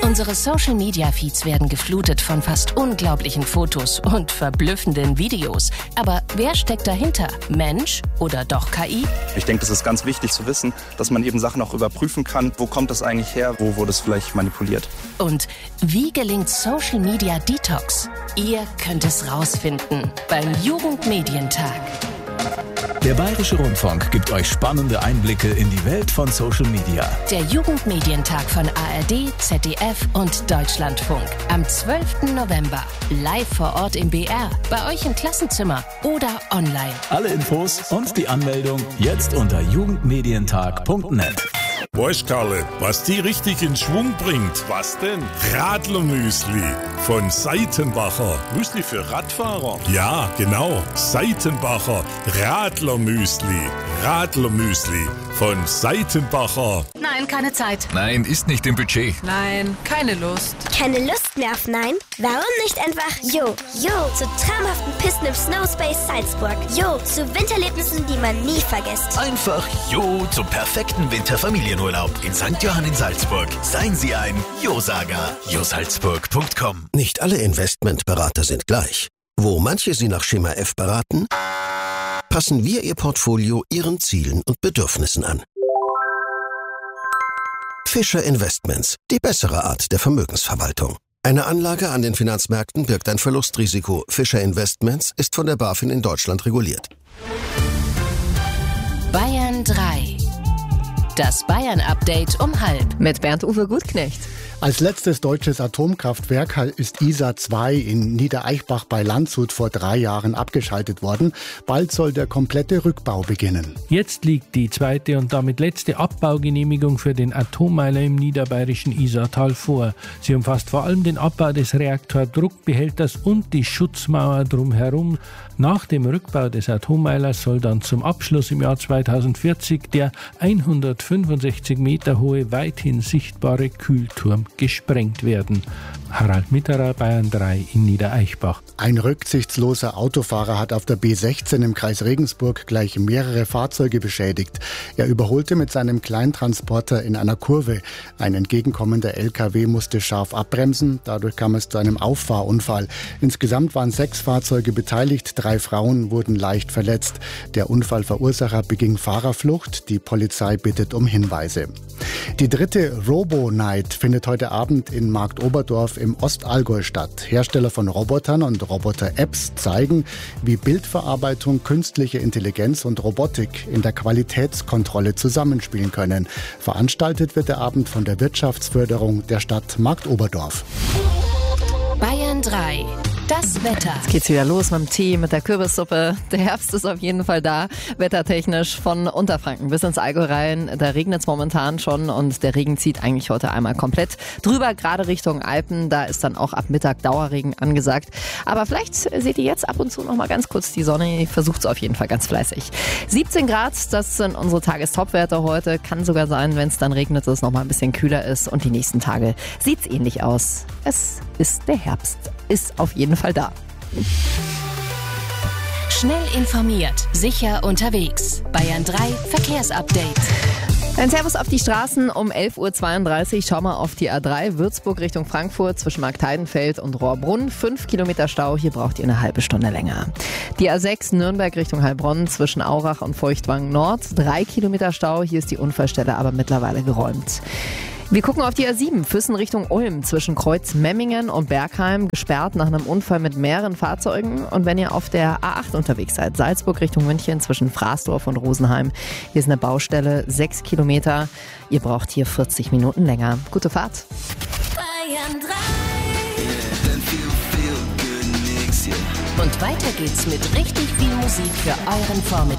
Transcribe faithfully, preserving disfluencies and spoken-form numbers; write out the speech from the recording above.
Unsere Social-Media-Feeds werden geflutet von fast unglaublichen Fotos und verblüffenden Videos. Aber wer steckt dahinter? Mensch oder doch K I? Ich denke, das ist ganz wichtig zu wissen, dass man eben Sachen auch überprüfen kann. Wo kommt das eigentlich her? Wo wurde es vielleicht manipuliert? Und wie gelingt Social-Media Detox? Ihr könnt es rausfinden beim Jugendmedientag. Der Bayerische Rundfunk gibt euch spannende Einblicke in die Welt von Social Media. Der Jugendmedientag von A R D, Z D F und Deutschlandfunk. Am zwölften November. Live vor Ort im B R. Bei euch im Klassenzimmer oder online. Alle Infos und die Anmeldung jetzt unter jugendmedientag punkt net. Weißt Karle, was die richtig in Schwung bringt? Was denn? Radlermüsli von Seitenbacher. Müsli für Radfahrer? Ja, genau. Seitenbacher Radlermüsli. Radlermüsli von Seitenbacher. Nein, keine Zeit. Nein, ist nicht im Budget. Nein, keine Lust. Keine Lust mehr auf Nein? Warum nicht einfach Jo? Jo zu traumhaften Pisten im Snowspace Salzburg. Jo zu Wintererlebnissen, die man nie vergisst. Einfach Jo zum perfekten Winterfamilienurlaub in Sankt Johann in Salzburg. Seien Sie ein Jo-Sager. jo salzburg punkt com. Nicht alle Investmentberater sind gleich. Wo manche Sie nach Schema F beraten, passen wir Ihr Portfolio Ihren Zielen und Bedürfnissen an. Fischer Investments, die bessere Art der Vermögensverwaltung. Eine Anlage an den Finanzmärkten birgt ein Verlustrisiko. Fischer Investments ist von der BaFin in Deutschland reguliert. Bayern drei. Das Bayern-Update um halb. Mit Bernd-Uwe Gutknecht. Als letztes deutsches Atomkraftwerk ist I S A zwei in Niedereichbach bei Landshut vor drei Jahren abgeschaltet worden. Bald soll der komplette Rückbau beginnen. Jetzt liegt die zweite und damit letzte Abbaugenehmigung für den Atommeiler im niederbayerischen Isartal vor. Sie umfasst vor allem den Abbau des Reaktordruckbehälters und die Schutzmauer drumherum. Nach dem Rückbau des Atommeilers soll dann zum Abschluss im Jahr zweitausendvierzig der hundertfünfundsechzig Meter hohe, weithin sichtbare Kühlturm gesprengt werden. Harald Mitterer, Bayern drei in Niedereichbach. Ein rücksichtsloser Autofahrer hat auf der B sechzehn im Kreis Regensburg gleich mehrere Fahrzeuge beschädigt. Er überholte mit seinem Kleintransporter in einer Kurve. Ein entgegenkommender L K W musste scharf abbremsen. Dadurch kam es zu einem Auffahrunfall. Insgesamt waren sechs Fahrzeuge beteiligt. Drei Frauen wurden leicht verletzt. Der Unfallverursacher beging Fahrerflucht. Die Polizei bittet um Hinweise. Die dritte Robo-Night findet heute Abend in Marktoberdorf im Ostallgäu statt. Hersteller von Robotern und Roboter-Apps zeigen, wie Bildverarbeitung, künstliche Intelligenz und Robotik in der Qualitätskontrolle zusammenspielen können. Veranstaltet wird der Abend von der Wirtschaftsförderung der Stadt Marktoberdorf. Bayern drei. Das Wetter. Jetzt geht's wieder los mit dem Tee, mit der Kürbissuppe. Der Herbst ist auf jeden Fall da, wettertechnisch von Unterfranken bis ins Allgäu rein. Da regnet es momentan schon und der Regen zieht eigentlich heute einmal komplett drüber, gerade Richtung Alpen. Da ist dann auch ab Mittag Dauerregen angesagt. Aber vielleicht seht ihr jetzt ab und zu noch mal ganz kurz die Sonne. Ich versuche es auf jeden Fall ganz fleißig. siebzehn Grad, das sind unsere Tagestopwerte heute. Kann sogar sein, wenn es dann regnet, dass es noch mal ein bisschen kühler ist. Und die nächsten Tage sieht es ähnlich aus. Es ist der Herbst. Ist auf jeden Fall da. Schnell informiert, sicher unterwegs. Bayern drei Verkehrsupdate. Ein Servus auf die Straßen um elf Uhr zweiunddreißig. Schau mal auf die A drei Würzburg Richtung Frankfurt zwischen Marktheidenfeld und Rohrbrunn. Fünf Kilometer Stau, hier braucht ihr eine halbe Stunde länger. Die A sechs Nürnberg Richtung Heilbronn zwischen Aurach und Feuchtwangen Nord. Drei Kilometer Stau, hier ist die Unfallstelle aber mittlerweile geräumt. Wir gucken auf die A sieben, Füssen Richtung Ulm, zwischen Kreuz Memmingen und Bergheim, gesperrt nach einem Unfall mit mehreren Fahrzeugen. Und wenn ihr auf der A acht unterwegs seid, Salzburg Richtung München, zwischen Fraßdorf und Rosenheim, hier ist eine Baustelle, sechs Kilometer. Ihr braucht hier vierzig Minuten länger. Gute Fahrt. Bayern drei. Und weiter geht's mit richtig viel Musik für euren Vormittag.